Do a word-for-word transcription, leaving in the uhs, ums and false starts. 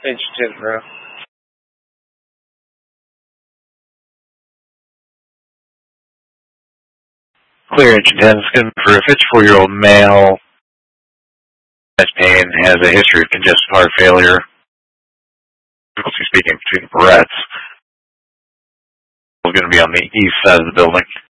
Page ten, bro. Clear engine ten, skin for a fifty-four-year-old male. Chest pain, has a history of congestive heart failure. Difficulty speaking between breaths. We're going to be on the east side of the building.